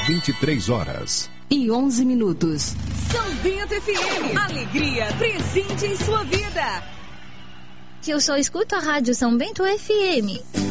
23h11. São Bento FM. Alegria presente em sua vida. Eu só escuto a rádio São Bento FM.